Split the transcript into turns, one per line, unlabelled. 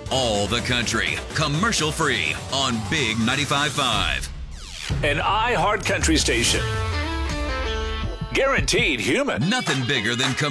all the country, commercial free on Big 95.5.
An iHeart Country station. Guaranteed human.
Nothing bigger than